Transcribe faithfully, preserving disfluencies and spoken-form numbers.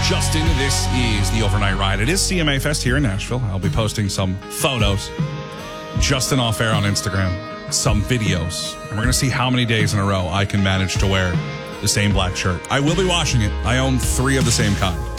Justin, this is the Overnight Ride. It is C M A Fest here in Nashville. I'll be posting some photos. Justin Off Air on Instagram. Some videos. And we're going to see how many days in a row I can manage to wear the same black shirt. I will be washing it. I own three of the same kind.